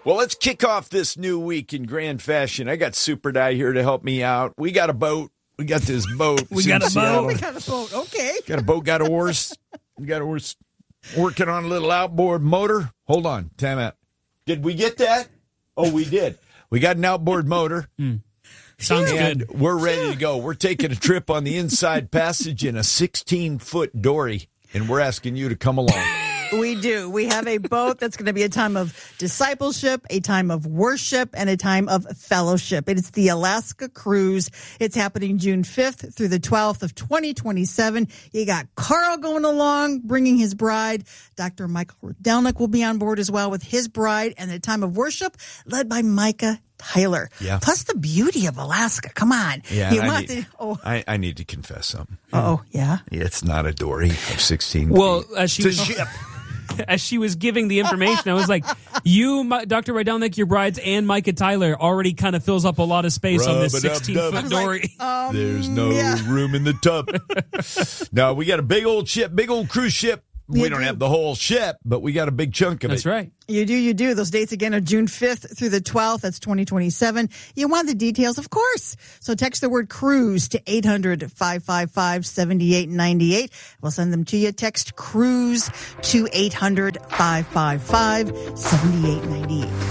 Well, let's kick off this new week in grand fashion. I got Super Dye here to help me out. We got a boat. We got this boat. We got a boat. We got a boat. Okay. Got a boat, got a horse. We got a horse working on a little outboard motor. Hold on. Time out. Did we get that? Oh, we did. We got an outboard motor. Sounds And good. we're ready to go. We're taking a trip on the inside passage in a 16-foot dory, and we're asking you to come along. We do. We have a boat that's going to be a time of discipleship, a time of worship, and a time of fellowship. It's the Alaska Cruise. It's happening June 5th through the 12th of 2027. You got Carl going along, bringing his bride. Dr. Michael Delnick will be on board as well with his bride, and a time of worship led by Micah Tyler. Yeah. Plus the beauty of Alaska. Come on. Yeah, You and want to- I need to confess something. yeah. It's not a dory of 16 Well, feet. as It's a ship. as she was giving the information, I was like, you, Dr. Rydelnik, your brides, and Micah Tyler already kind of fills up a lot of space on this Rub-a-dub-dub. 16-foot dory. There's no room in the tub. No, we got a big old ship, big old cruise ship. We don't have the whole ship, but we got a big chunk of it. That's right. You do. Those dates again are June 5th through the 12th. That's 2027. You want the details, of course. So text the word cruise to 800-555-7898. We'll send them to you. Text cruise to 800-555-7898.